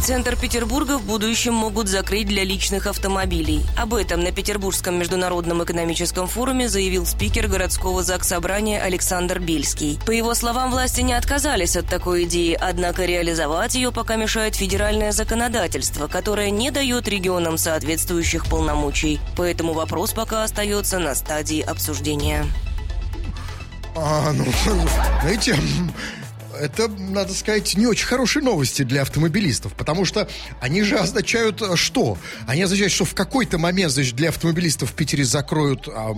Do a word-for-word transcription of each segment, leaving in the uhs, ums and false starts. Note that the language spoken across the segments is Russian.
центр Петербурга в будущем могут закрыть для личных автомобилей. Об этом на Петербургском международном экономическом форуме заявил спикер городского заксобрания Александр Бельский. По его словам, власти не отказались от такой идеи, однако реализовать ее пока мешает федеральное законодательство, которое не дает регионам соответствующих полномочий. Поэтому вопрос пока остается на стадии обсуждения. А, ну, знаете, это, надо сказать, не очень хорошие новости для автомобилистов, потому что они же означают что? Они означают, что в какой-то момент, значит, для автомобилистов в Питере закроют а,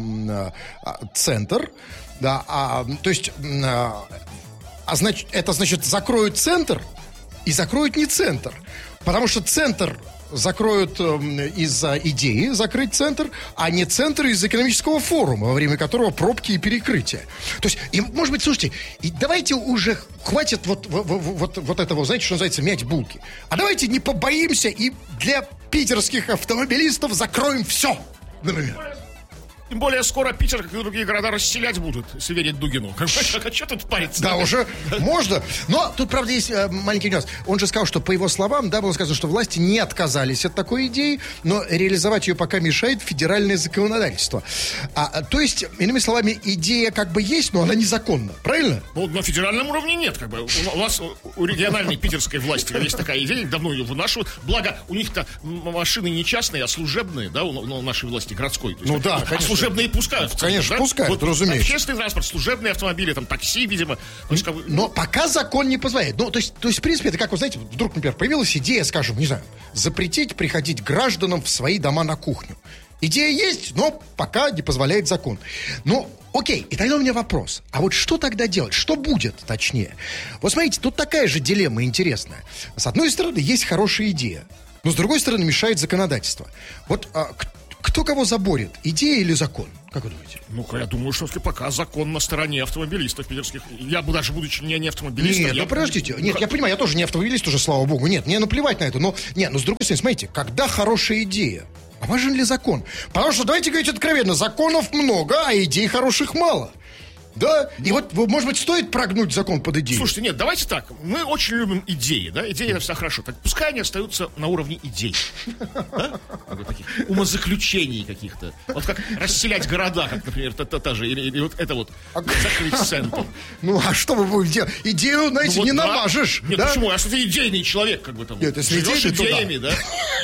а, центр, да, а, то есть, а, а, значит, это значит закроют центр и закроют не центр, потому что центр закроют э, из-за идеи закрыть центр, а не центр из-за экономического форума, во время которого пробки и перекрытия. То есть, и, может быть, слушайте, и давайте уже хватит вот, вот, вот, вот этого, знаете, что называется, мять булки. А давайте не побоимся и для питерских автомобилистов закроем все, например. Тем более скоро Питер, как и другие города, расселять будут, если верить Дугину. Как, а что тут париться? Да, уже можно. Но тут, правда, есть э, маленький нюанс. Он же сказал, что, по его словам, да, было сказано, что власти не отказались от такой идеи, но реализовать ее пока мешает федеральное законодательство. А, то есть, иными словами, идея как бы есть, но она незаконна. Правильно? Ну, на федеральном уровне нет. Как бы. У нас, у региональной питерской власти есть такая идея, давно ее вынашивают. Благо, у них-то машины не частные, а служебные, да, у, у нашей власти, городской. Ну да, а конечно. Служебные пускают. Конечно, да? Пускают, вот, разумеется. Общественный транспорт, служебные автомобили, там такси, видимо. То есть, как бы, но пока закон не позволяет. Ну, то есть, то есть, в принципе, это как, вы знаете, вдруг, например, появилась идея, скажем, не знаю, запретить приходить гражданам в свои дома на кухню. Идея есть, но пока не позволяет закон. Ну, окей, и тогда у меня вопрос. А вот что тогда делать? Что будет, точнее? Вот смотрите, тут такая же дилемма интересная. С одной стороны, есть хорошая идея, но с другой стороны, мешает законодательство. Вот а, кто кого заборет? Идея или закон? Как вы думаете? Ну, я думаю, что пока закон на стороне автомобилистов питерских. Я бы даже, будучи не, не автомобилистом... Нет, я... ну подождите. Нет, я понимаю, я тоже не автомобилист уже, слава богу. Нет, мне наплевать на это. Но, нет, но с другой стороны, смотрите, когда хорошая идея, а важен ли закон? Потому что, давайте говорить откровенно, законов много, а идей хороших мало. Да, и вот, может быть, стоит прогнуть закон под идею? Слушайте, нет, давайте так. Мы очень любим идеи, да? Идеи — это все хорошо. Так пускай они остаются на уровне идей. Да? Таких умозаключений каких-то. Вот как расселять города, как, например, та, та, та же, или, или вот это вот, закрыть центр. Ну, а что вы будете делать? Идею, знаете, ну, вот, не да. намажешь. Нет, да? почему? А что ты идейный человек, как бы там. Нет, если живешь идеями, да?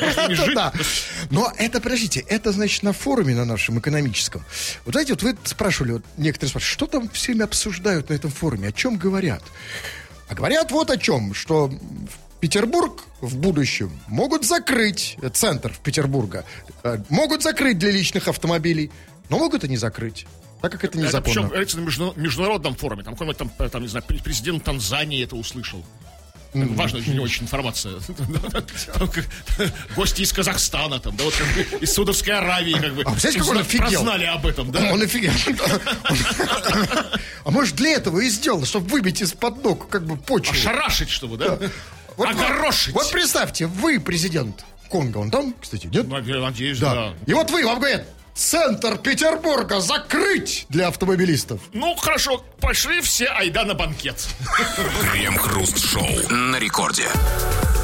Да. Но это, подождите, это, значит, на форуме на нашем экономическом. Вот знаете, вот вы спрашивали, вот некоторые спрашивают, что там все время обсуждают на этом форуме, о чем говорят? А говорят вот о чем, что Петербург в будущем могут закрыть, центр Петербурга, могут закрыть для личных автомобилей, но могут и не закрыть. Так как это незаконно. Это причем на международном форуме. Там какой-нибудь там, там, не знаю, президент Танзании это услышал. Mm-hmm. Важная для него очень информация. Гости из Казахстана, там, да, вот из Саудовской Аравии, как бы. А представляете, как он офигел? Прознали об этом, да? Он офигел. А может, для этого и сделал, чтобы выбить из-под ног, как бы, почву. Ошарашить, чтобы, да? Огорошить. Вот представьте, вы президент Конго, он там, кстати, нет? Надеюсь, да. И вот вы, вам говорят, центр Петербурга закрыть для автомобилистов. Ну, хорошо, пошли все, айда на банкет. Крем-хруст-шоу на рекорде.